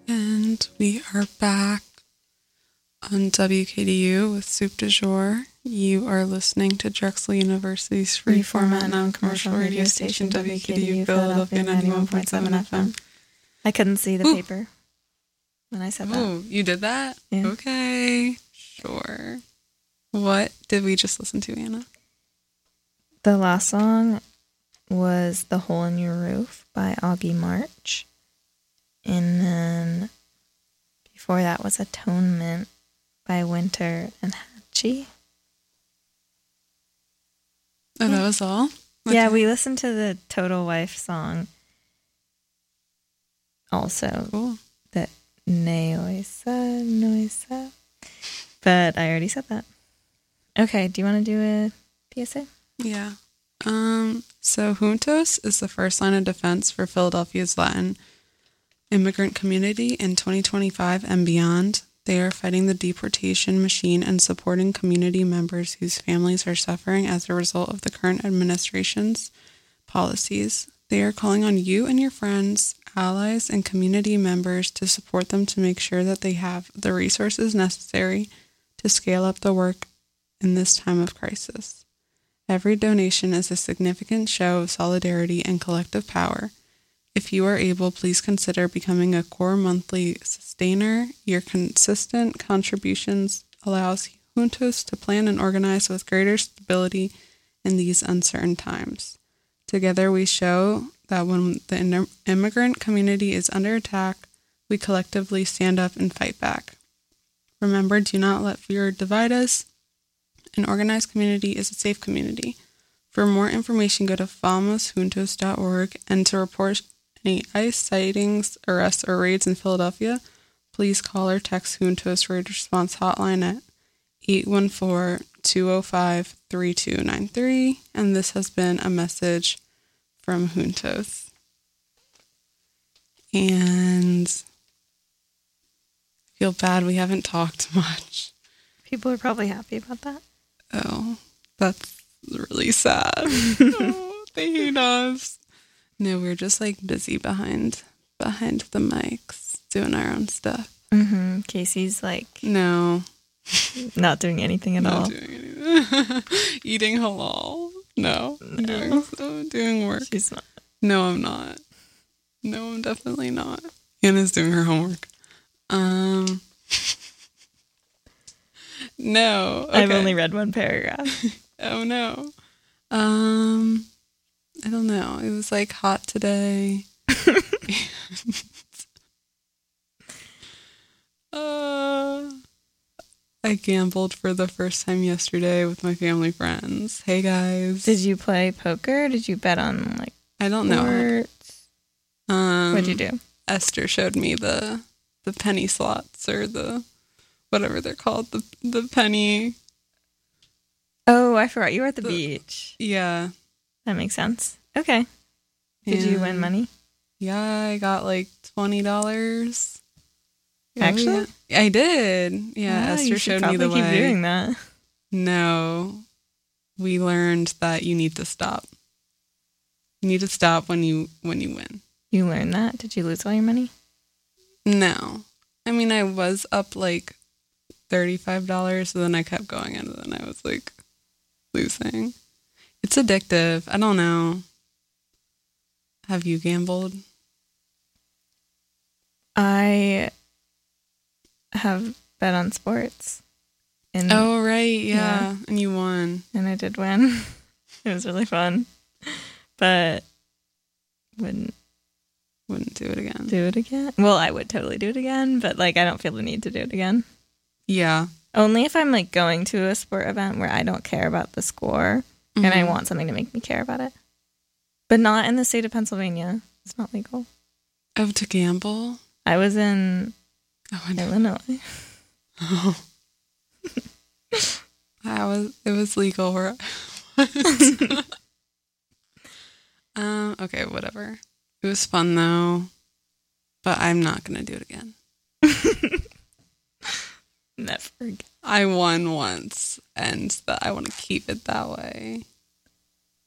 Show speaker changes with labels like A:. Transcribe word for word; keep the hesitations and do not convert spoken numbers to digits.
A: And we are back on W K D U with Soup du Jour. You are listening to Drexel University's free format non-commercial radio station, W K D U Philadelphia ninety-one point seven F M.
B: I couldn't see the Ooh. paper when I said that.
A: Oh, you did that?
B: Yeah.
A: Okay, sure. What did we just listen to, Anna?
B: The last song was The Hole in Your Roof by Augie March. And then before that was Atonement by Winter and Hatchie.
A: Oh, that was all?
B: Okay. Yeah, we listened to the Total Wife song also.
A: Cool.
B: That Noisa, Noisa. But I already said that. Okay, do you want to do a P S A?
A: Yeah. Um. So Juntos is the first line of defense for Philadelphia's Latin immigrant community in twenty twenty-five and beyond. They are fighting the deportation machine and supporting community members whose families are suffering as a result of the current administration's policies. They are calling on you and your friends, allies, and community members to support them to make sure that they have the resources necessary to scale up the work in this time of crisis. Every donation is a significant show of solidarity and collective power. If you are able, please consider becoming a core monthly sustainer. Your consistent contributions allows Juntos to plan and organize with greater stability in these uncertain times. Together, we show that when the immigrant community is under attack, we collectively stand up and fight back. Remember, do not let fear divide us. An organized community is a safe community. For more information, go to vamos juntos dot org, and to report any ICE sightings, arrests, or raids in Philadelphia, please call or text Juntos Raid Response Hotline at eight one four, two oh five, three two nine three. And this has been a message from Juntos. And I feel bad we haven't talked much.
B: People are probably happy about that.
A: Oh, that's really sad. Oh, they hate us. No, we're just like busy behind behind the mics doing our own stuff.
B: Mm-hmm. Casey's like
A: no,
B: not doing anything at
A: not
B: all.
A: Doing anything. Eating halal. No,
B: no.
A: Doing, so, doing work.
B: She's not.
A: No, I'm not. No, I'm definitely not. Anna's doing her homework. Um. No. Okay.
B: I've only read one paragraph.
A: Oh no. Um. I don't know. It was like hot today. uh, I gambled for the first time yesterday with my family friends. Hey guys.
B: Did you play poker? Or did you bet on like
A: I don't know. Um,
B: What'd you do?
A: Esther showed me the the penny slots or the whatever they're called. The the penny.
B: Oh, I forgot. You were at the,
A: the
B: beach.
A: Yeah.
B: That makes sense. Okay. Did and, you win money?
A: Yeah, I got like twenty dollars.
B: Actually?
A: Oh, yeah. I did. Yeah,
B: oh,
A: Esther showed me the
B: way. You should
A: way.
B: keep doing that.
A: No. We learned that you need to stop. You need to stop when you when you win.
B: You learned that? Did you lose all your money?
A: No. I mean, I was up like thirty-five dollars, so then I kept going, and then I was like losing. It's addictive. I don't know. Have you gambled? I
B: have bet on sports.
A: And, oh, right. Yeah. yeah. And you won.
B: And I did win. It was really fun. But wouldn't.
A: Wouldn't do it again.
B: Do it again? Well, I would totally do it again, but like I don't feel the need to do it again.
A: Yeah.
B: Only if I'm like going to a sport event where I don't care about the score. Mm-hmm. And I want something to make me care about it. But not in the state of Pennsylvania. It's not legal.
A: Oh, to gamble?
B: I was in oh, Illinois.
A: Oh. I was, it was legal where I was. um, okay, whatever. It was fun, though. But I'm not going to do it again.
B: Never again.
A: I won once, and that I want to keep it that way.